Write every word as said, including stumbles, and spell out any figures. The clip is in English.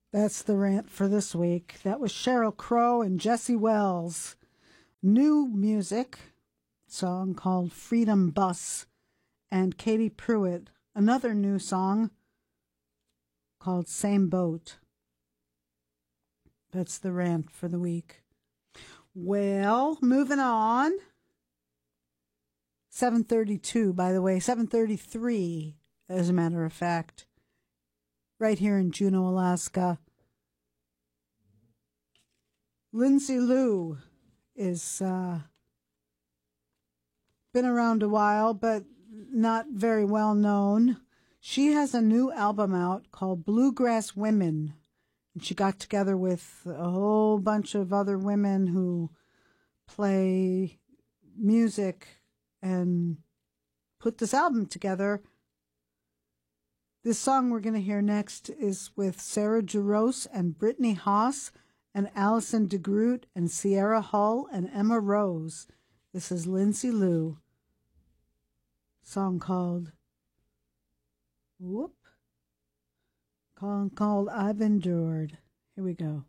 That's the rant for this week. That was Sheryl Crow and Jesse Wells. New music, song called Freedom Bus, and Katie Pruitt, another new song called Same Boat. That's the rant for the week. Well, moving on. seven thirty-two, by the way, seven thirty-three, as a matter of fact, right here in Juneau, Alaska. Lindsay Lou is uh, been around a while, but not very well known. She has a new album out called Bluegrass Women. And she got together with a whole bunch of other women who play music and put this album together. This song we're going to hear next is with Sarah Jarosz and Brittany Haas and Allison DeGroot and Sierra Hull and Emma Rose. This is Lindsay Lou. Song called Whoop. Song called I've Endured. Here we go.